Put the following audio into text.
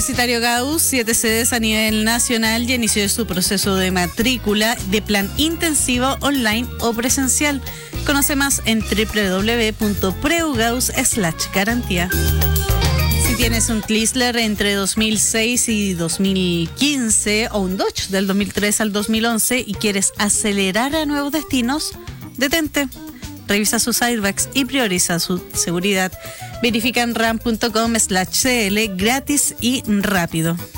Universitario Gauss, 7 sedes a nivel nacional, ya inició su proceso de matrícula de plan intensivo online o presencial. Conoce más en www.preugauss/garantía. Si tienes un Chrysler entre 2006 y 2015 o un Dodge del 2003 al 2011 y quieres acelerar a nuevos destinos, detente. Revisa sus airbags y prioriza su seguridad. Verifica en ram.com/cl gratis y rápido.